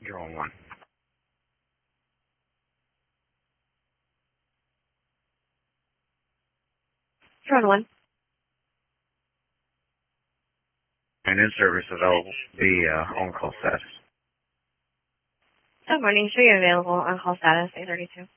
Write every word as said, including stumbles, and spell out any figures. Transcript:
You're on one. You're on one. And in service available. The uh, on-call status. Good morning. Show you available on call status eight thirty-two.